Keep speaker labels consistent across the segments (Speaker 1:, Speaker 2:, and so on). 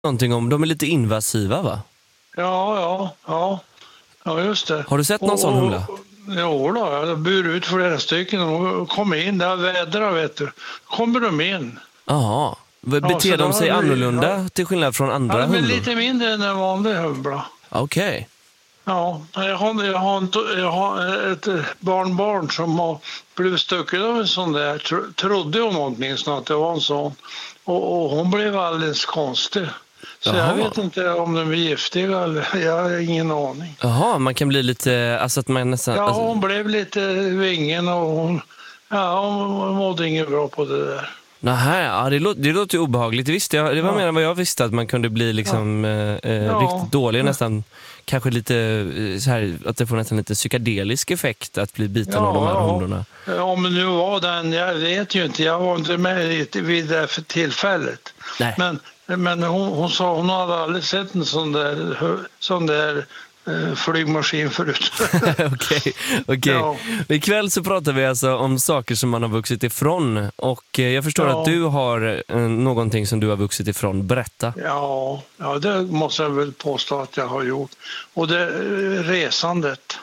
Speaker 1: någonting om. De är lite invasiva, va?
Speaker 2: Ja, just det.
Speaker 1: Har du sett någon sån humla?
Speaker 2: Jo då, jag bur ut flera stycken och kom in där vädra, vet du. Kommer de in.
Speaker 1: Jaha. Beter de sig annorlunda till skillnad från andra humlor?
Speaker 2: Men lite mindre än en vanlig humla.
Speaker 1: Okej.
Speaker 2: Ja, jag har ett barnbarn som har blivit stucken av en sån där. Trodde hon åtminstone att det var en sån. Och hon blev alldeles konstig. Så
Speaker 1: Jaha.
Speaker 2: jag vet inte om de är giftiga eller jag har ingen aning.
Speaker 1: Jaha, man kan bli lite... Alltså att man nästan...
Speaker 2: Ja, hon blev lite vingen och hon mådde inget bra på det där.
Speaker 1: Nähä, ja, det låter ju obehagligt. Visst, det var mer än vad jag visste, att man kunde bli liksom riktigt dålig, nästan kanske lite så här, att det får nästan lite psykedelisk effekt att bli biten av de här hundorna.
Speaker 2: Ja, men nu var den, jag vet ju inte, jag var inte med vid det för tillfället.
Speaker 1: Nej.
Speaker 2: Men hon sa hon hade aldrig sett en sån där flygmaskin förut.
Speaker 1: Okej.
Speaker 2: Ja.
Speaker 1: Ikväll så pratar vi alltså om saker som man har vuxit ifrån. Och jag förstår att du har någonting som du har vuxit ifrån. Berätta.
Speaker 2: Ja, det måste jag väl påstå att jag har gjort. Och det är resandet.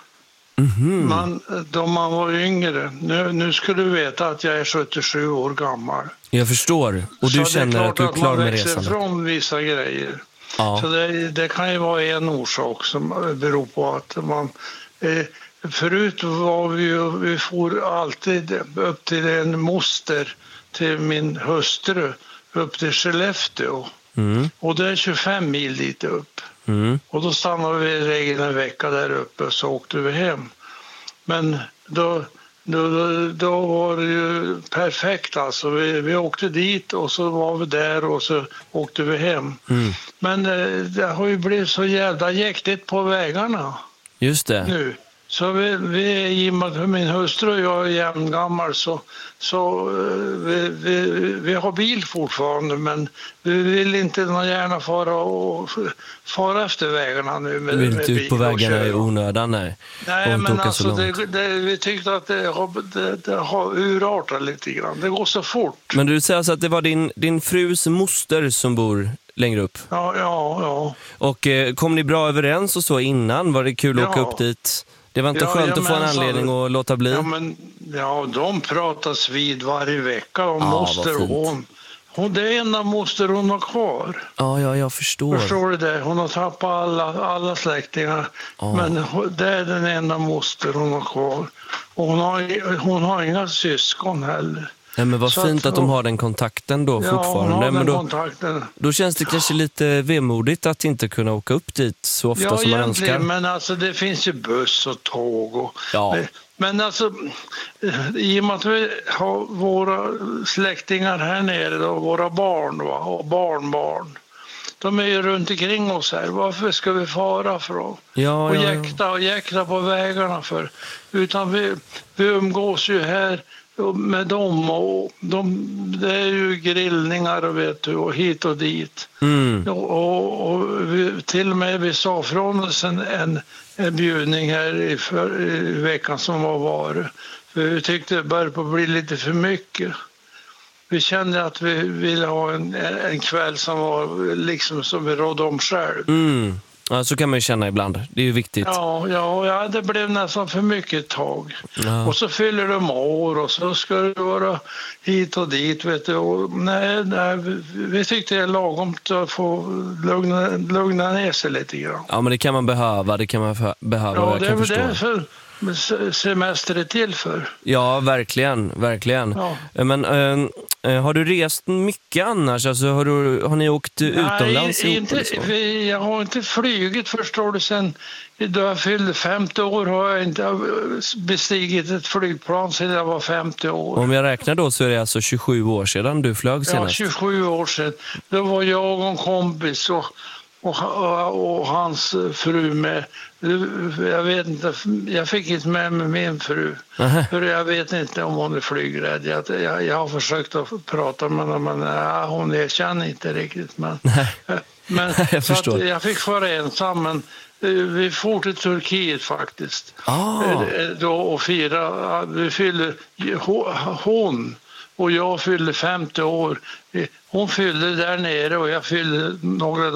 Speaker 2: Då man var yngre. Nu skulle du veta att jag är 77 år gammal.
Speaker 1: Jag förstår. Och du känner att du är klar med resandet.
Speaker 2: Så det är klart att man växer från vissa grejer.
Speaker 1: Ja.
Speaker 2: Så det kan ju vara en orsak som beror på att man... förut var vi for alltid upp till en moster till min hustru upp till Skellefteå. Och det är 25 mil dit upp. Och då stannade vi i regel en vecka där uppe och så åkte vi hem. Men då var det ju perfekt alltså. Vi åkte dit och så var vi där och så åkte vi hem. Men det har ju blivit så jävla jäktigt på vägarna.
Speaker 1: Just det.
Speaker 2: Nu. Så vi i och med att min hustru och jag är jämngammal så vi har bil fortfarande, men vi vill inte gärna fara efter vägarna nu med
Speaker 1: vill inte ut på vägarna i onödan, nej.
Speaker 2: Nej, men alltså vi tyckte att det har urartat lite grann. Det går så fort.
Speaker 1: Men du säger alltså att det var din frus moster som bor längre upp?
Speaker 2: Ja.
Speaker 1: Och kom ni bra överens och så innan? Var det kul att åka upp dit? Det var inte skönt att få en anledning att låta bli?
Speaker 2: Ja, de pratas vid varje vecka om moster och hon. Det är enda moster hon har kvar.
Speaker 1: Ja, jag förstår.
Speaker 2: Förstår du det? Hon har tappat alla släktingar. Men det är den enda moster hon har kvar. Och hon har inga syskon heller.
Speaker 1: Nej, men vad fint att de har den kontakten då fortfarande. Men då känns det kanske lite vemodigt att inte kunna åka upp dit så ofta som man önskar.
Speaker 2: Men alltså det finns ju buss och tåg. Men alltså, i och med att vi har våra släktingar här nere, då, våra barn och barnbarn, de är ju runt omkring oss här. Varför ska vi fara från? Och jäkta på vägarna för? Utan vi umgås ju här med dem och det är ju grillningar och hit och dit. Och till och med vi sa från oss en bjudning här i veckan som var. För vi tyckte det började bli lite för mycket. Vi kände att vi ville ha en kväll som var liksom som vi rådde om själv.
Speaker 1: Ja, så kan man ju känna ibland. Det är ju viktigt.
Speaker 2: Ja, det blev nästan för mycket ett tag. Ja. Och så fyller de år och så ska det vara hit och dit, vet du. Och nej, vi tyckte det är lagom att få lugna ner sig lite grann.
Speaker 1: Ja, men det kan man behöva. Ja,
Speaker 2: det är väl det för semester är till för.
Speaker 1: Ja, verkligen. Ja. Men har du rest mycket annars? Alltså, har ni åkt utomlands?
Speaker 2: Nej, jag har inte flygit, förstår du, sen då jag fyllde 50 år har jag inte bestigit ett flygplan sedan jag var 50 år.
Speaker 1: Om jag räknar då så är det alltså 27 år sedan du flög senast.
Speaker 2: Ja, 27 år sedan. Då var jag och en kompis och hans fru med. Jag vet inte, jag fick inte med mig min fru. För jag vet inte om hon är flygrädd. Jag har försökt att prata med henne, men hon erkänner inte riktigt. Men
Speaker 1: jag förstår.
Speaker 2: Jag fick föra ensam, men vi for till Turkiet faktiskt. Då och fira. Vi fyllde hon och jag fyllde 50 år. Hon fyllde där nere och jag fyllde några